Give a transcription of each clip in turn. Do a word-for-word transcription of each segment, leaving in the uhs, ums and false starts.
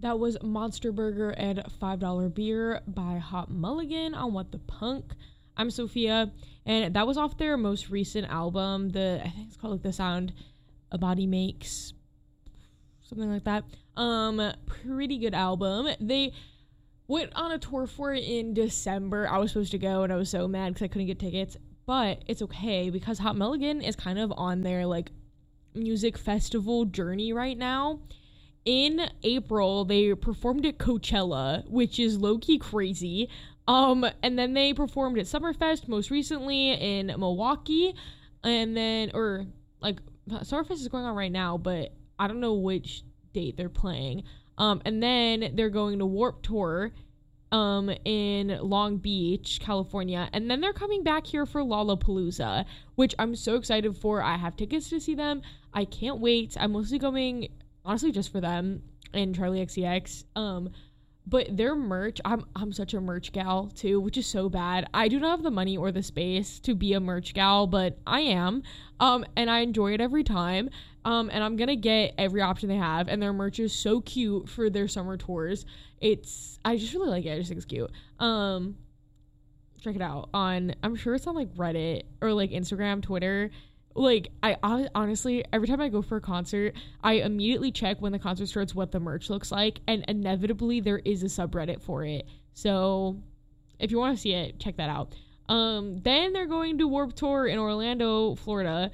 That was Monster Burger and five dollar Beer by Hot Mulligan on What the Punk. I'm Sophia, and that was off their most recent album, the I think it's called like The Sound a Body Makes, something like that. Um, pretty good album. They went on a tour for it in December. I was supposed to go, and I was so mad because I couldn't get tickets, but it's okay because Hot Mulligan is kind of on their like music festival journey right now. In April, they performed at Coachella, which is low-key crazy. Um, and then they performed at Summerfest most recently in Milwaukee. And then, or, like, Summerfest is going on right now, but I don't know which date they're playing. Um, and then they're going to Warped Tour, um, in Long Beach, California. And then they're coming back here for Lollapalooza, which I'm so excited for. I have tickets to see them. I can't wait. I'm mostly going, honestly, just for them and Charlie X C X. Um, but their merch, I'm I'm such a merch gal too, which is so bad. I do not have the money or the space to be a merch gal, but I am. Um, and I enjoy it every time. Um, and I'm gonna get every option they have, and their merch is so cute for their summer tours. It's I just really like it. I just think it's cute. Um, check it out on. I'm sure it's on like Reddit or like Instagram, Twitter. Like, I, I honestly, every time I go for a concert, I immediately check when the concert starts what the merch looks like, and inevitably there is a subreddit for it. So if you want to see it, check that out. Um, then they're going to Warped Tour in Orlando, Florida.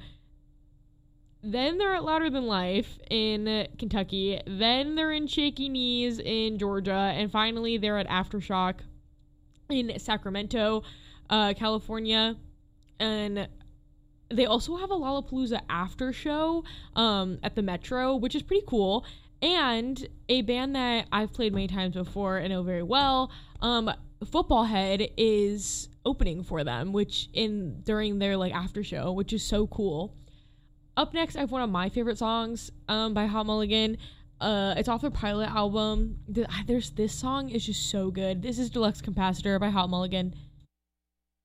Then they're at Louder Than Life in Kentucky. Then they're in Shaky Knees in Georgia. And finally, they're at Aftershock in Sacramento, uh, California. And they also have a Lollapalooza after show um, at the Metro, which is pretty cool. And a band that I've played many times before and know very well, um, Football Head, is opening for them, which in during their like after show, which is so cool. Up next, I have one of my favorite songs um, by Hot Mulligan. Uh, it's off their Pilot album. There's this song is just so good. This is Deluxe Capacitor by Hot Mulligan.